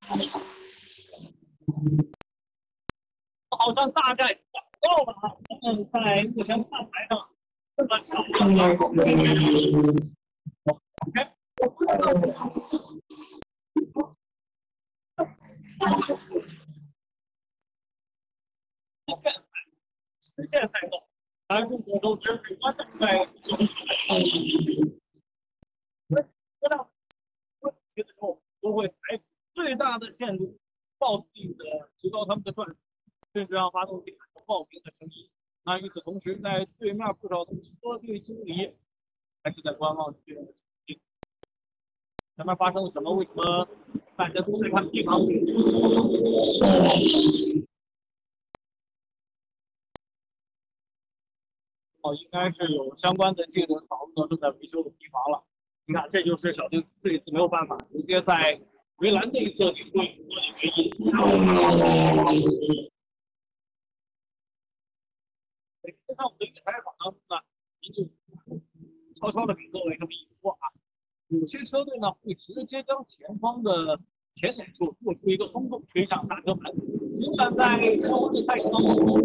好像大概找到了啊，咱们在目前看台上这么巧的。OK，我不知道。实现赛道，咱众所周知，我们在车辆问题的时候，都会采取最大的限度，暴力的提高他们的转速，甚至让发动机产生爆鸣的声音。那与此同时，在对面不少的车队经理还是在观望这个情境。前面发生了什么？为什么大家都在看地方？应该是有相关的技能讨论正在维修的地方了。你看，这就是小丁这一次没有办法，直接在围栏内侧领队的原因。实际上，我们的采访当中呢，您就悄悄的给各位这么一说啊，有些车队呢会直接将前方的前脸处做出一个松动，吹上刹车盘，尽管在车温的赛道当中。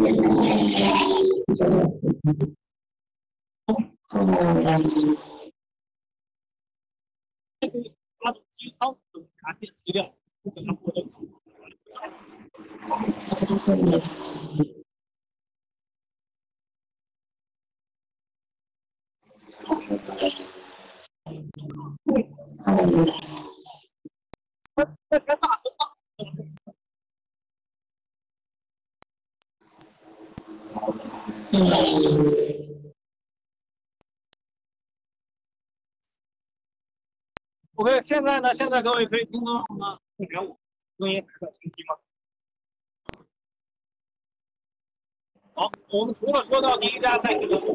发动机舱的卡电机料，不可能获得。这才大风大。OK， 现在各位可以听到吗？声音很清晰吗？好，我们除了说到哪一家赛车的，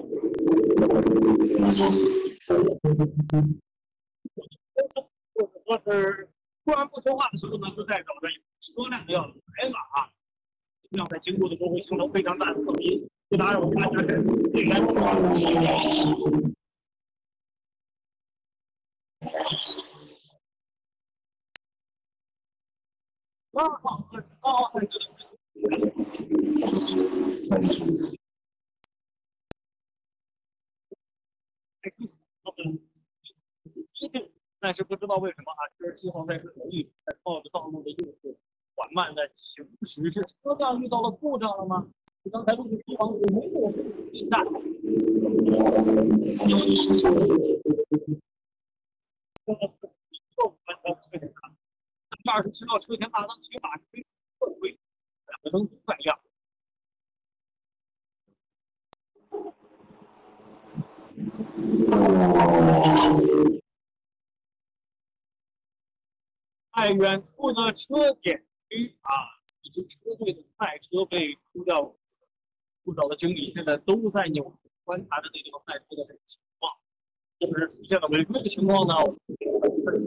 或者说是突然不说话的时候呢，就代表着车辆要来了啊。车辆在经过的时候会形成非常大的噪音，不打扰大家的对来说。但是不知道为什么啊，这气候在这容易在靠着道路的右侧缓慢的行驶，是车辆遇到了故障了吗？刚才录的地方有没有地带？27号车前大灯起码推回两个灯都在亮。在远处的车检区啊，以及车队的赛车被出掉不少的经理，现在都在扭观察着这个赛车的这个情况。是不是出现了违规的情况呢？